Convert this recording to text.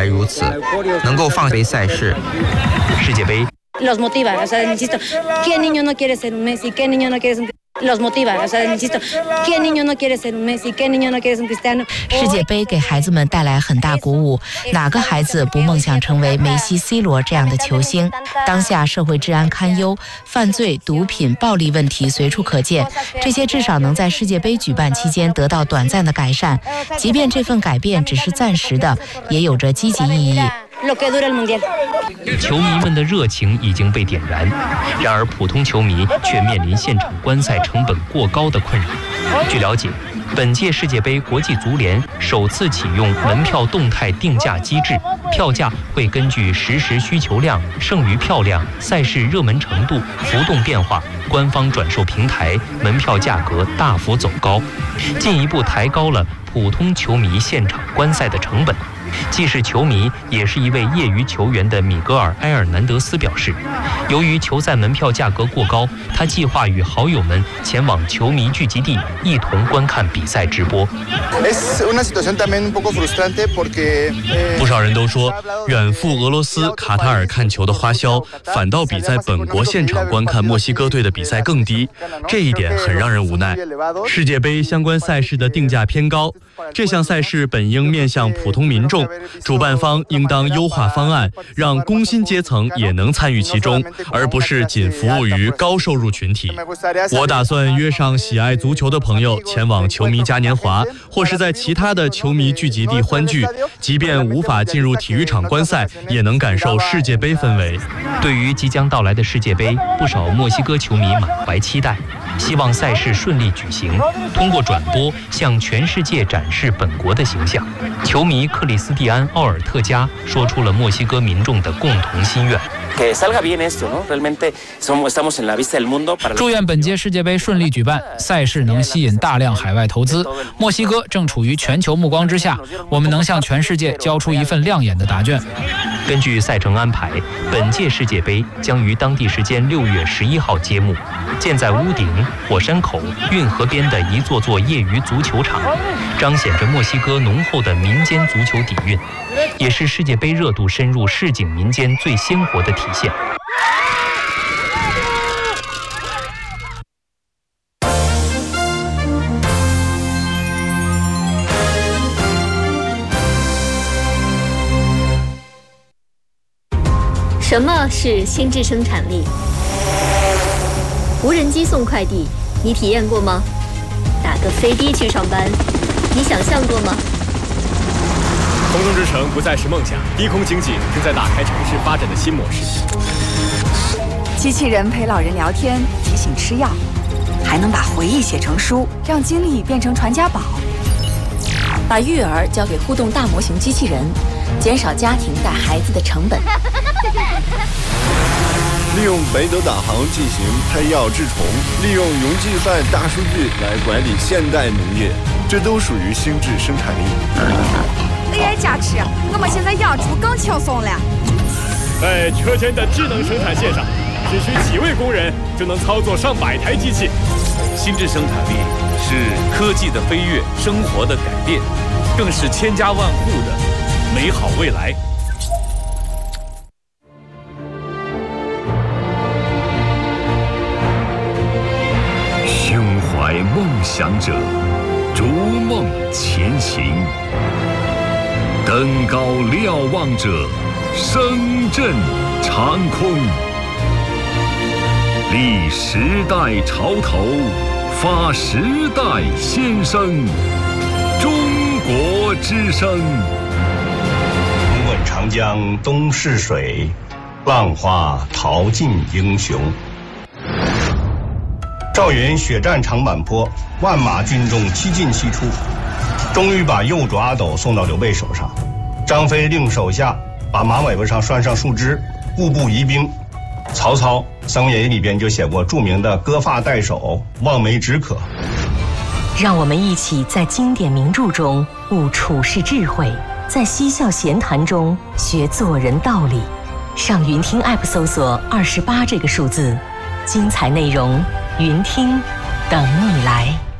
来如此，能够放杯赛事。 世界杯。 Los motiva, o sea, insisto, ¿qué niño no quiere ser un Messi? ¿Qué niño no quiere ser un Los motiva, o sea, insisto, ¿qué niño no quiere ser un Messi? ¿Qué niño no quiere ser un Cristiano? 世界杯给孩子们带来很大鼓舞，哪个孩子不梦想成为梅西、C 罗这样的球星？当下社会治安堪忧，犯罪、毒品、暴力问题随处可见，这些至少能在世界杯举办期间得到短暂的改善，即便这份改变只是暂时的，也有着积极意义。 球迷们的热情已经被点燃，然而普通球迷却面临现场观赛成本过高的困扰。据了解，本届世界杯国际足联首次启用门票动态定价机制，票价会根据实时需求量、剩余票量、赛事热门程度浮动变化，官方转售平台门票价格大幅走高，进一步抬高了普通球迷现场观赛的成本。既是球迷，也是一位业余球员的米格尔·埃尔南德斯表示，由于球赛门票价格过高，他计划与好友们前往球迷聚集地，一同观看比赛直播。 不少人都说，远赴俄罗斯卡塔尔看球的花销，反倒比在本国现场观看墨西哥队的比赛更低，这一点很让人无奈。世界杯相关赛事的定价偏高，这项赛事本应面向普通民众，主办方应当优化方案，让工薪阶层也能参与其中，而不是仅服务于高收入群体。我打算约上喜爱足球的朋友前往球迷嘉年华，或是在其他的球迷聚集地欢聚，即便无法进入体育场观赛，也能感受世界杯氛围。 对于即将到来的世界杯，不少墨西哥球迷满怀期待，希望赛事顺利举行，通过转播向全世界展示本国的形象。球迷克里斯蒂安·奥尔特加说出了墨西哥民众的共同心愿。 祝愿本届世界杯顺利举办，赛事能吸引大量海外投资。墨西哥正处于全球目光之下，我们能向全世界交出一份亮眼的答卷。 根据赛程安排，本届世界杯将于当地时间6月11号揭幕。建在屋顶、火山口、运河边的一座座业余足球场，彰显着墨西哥浓厚的民间足球底蕴，也是世界杯热度深入市井民间最鲜活的体现。 什么是心智生产力？无人机送快递，你体验过吗？打个飞的去上班，你想象过吗？ 空中之城不再是梦想，低空经济正在打开城市发展的新模式。 机器人陪老人聊天，提醒吃药，还能把回忆写成书，让经历变成传家宝。把育儿交给互动大模型机器人，减少家庭带孩子的成本。 利用北斗导航进行配药治虫，利用云计算大数据来管理现代农业，这都属于心智生产力。 AI 加持，我们现在养猪更轻松了。 在车间的智能生产线上，只需几位工人就能操作上百台机器。 心智生产力是科技的飞跃，生活的改变，更是千家万户的美好未来。 胸怀梦想者，逐梦前行；登高瞭望者，声震长空。立时代潮头，发时代先声。中国之声。 东问长江东逝水，浪花淘尽英雄。赵云血战长坂坡，万马军中七进七出，终于把右主阿斗送到刘备手上。张飞令手下把马尾巴上拴上树枝，步步疑兵。曹操《三国演义》里边就写过著名的割发代首，望梅止渴。 让我们一起在经典名著中悟处世智慧，在嬉笑闲谈中学做人道理。上云听 App 搜索28这个数字，精彩内容云听等你来。